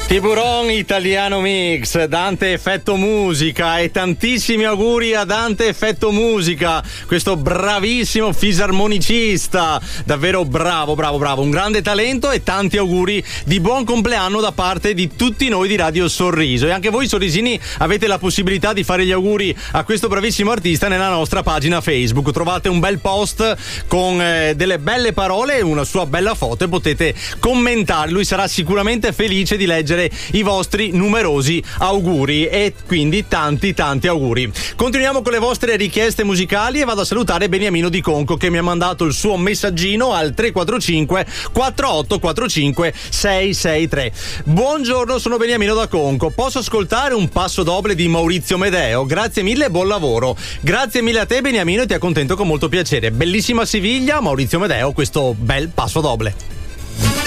Tiburon Italiano Mix, Dante Effetto Musica, e tantissimi auguri a Dante Effetto Musica, questo bravissimo fisarmonicista, davvero bravo, un grande talento, e tanti auguri di buon compleanno da parte di tutti noi di Radio Sorriso. E anche voi sorrisini avete la possibilità di fare gli auguri a questo bravissimo artista nella nostra pagina Facebook. Trovate un bel post con delle belle parole e una sua bella foto, e potete commentare. Lui sarà sicuramente felice di leggere i vostri numerosi auguri, e quindi tanti auguri. Continuiamo con le vostre richieste musicali e vado a salutare Beniamino di Conco, che mi ha mandato il suo messaggino al 345 4845 663. Buongiorno, sono Beniamino da Conco, posso ascoltare un passo doble di Maurizio Medeo? Grazie mille e buon lavoro. Grazie mille a te Beniamino, e ti accontento con molto piacere. Bellissima Siviglia, Maurizio Medeo, questo bel passo doble.